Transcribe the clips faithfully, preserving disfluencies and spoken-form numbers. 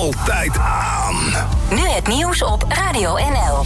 altijd aan. Nu het nieuws op Radio N L.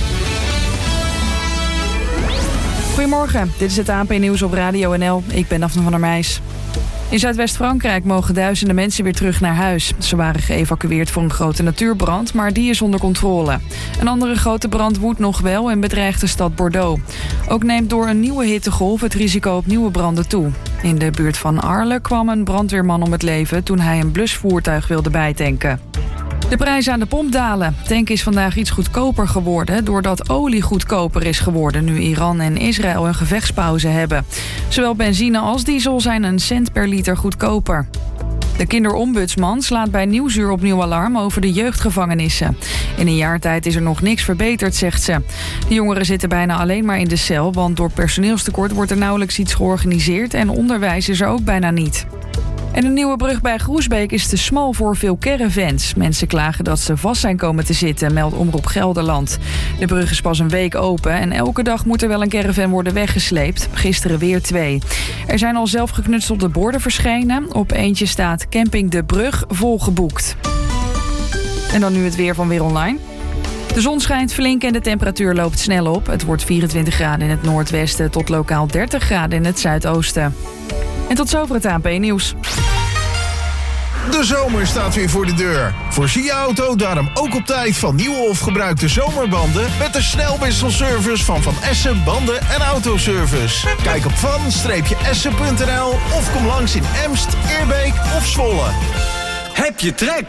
Goedemorgen, dit is het A N P-nieuws op Radio N L. Ik ben Daphne van der Meijs. In Zuidwest-Frankrijk mogen duizenden mensen weer terug naar huis. Ze waren geëvacueerd voor een grote natuurbrand, maar die is onder controle. Een andere grote brand woedt nog wel en bedreigt de stad Bordeaux. Ook neemt door een nieuwe hittegolf het risico op nieuwe branden toe. In de buurt van Arles kwam een brandweerman om het leven toen hij een blusvoertuig wilde bijtanken. De prijzen aan de pomp dalen. Tanken is vandaag iets goedkoper geworden doordat olie goedkoper is geworden nu Iran en Israël een gevechtspauze hebben. Zowel benzine als diesel zijn een cent per liter goedkoper. De kinderombudsman slaat bij Nieuwsuur opnieuw alarm over de jeugdgevangenissen. In een jaar tijd is er nog niks verbeterd, zegt ze. De jongeren zitten bijna alleen maar in de cel, want door personeelstekort wordt er nauwelijks iets georganiseerd en onderwijs is er ook bijna niet. En een nieuwe brug bij Groesbeek is te smal voor veel caravans. Mensen klagen dat ze vast zijn komen te zitten, meldt Omroep Gelderland. De brug is pas een week open en elke dag moet er wel een caravan worden weggesleept. Gisteren weer twee. Er zijn al zelfgeknutselde borden verschenen. Op eentje staat Camping de Brug volgeboekt. En dan nu het weer van Weer Online. De zon schijnt flink en de temperatuur loopt snel op. Het wordt vierentwintig graden in het noordwesten tot lokaal dertig graden in het zuidoosten. En tot zover het A N P-nieuws. De zomer staat weer voor de deur. Voorzie je auto daarom ook op tijd van nieuwe of gebruikte zomerbanden met de snelwisselservice van Van Essen Banden en Autoservice. Kijk op van essen punt n l of kom langs in Emst, Eerbeek of Zwolle. Heb je trek?